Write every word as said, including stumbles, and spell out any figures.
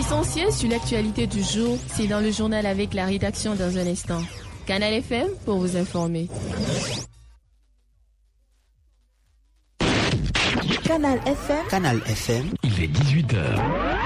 L'essentiel sur l'actualité du jour, c'est dans le journal avec la rédaction dans un instant. Canal F M pour vous informer. Canal F M. Canal F M. Il est dix-huit heures.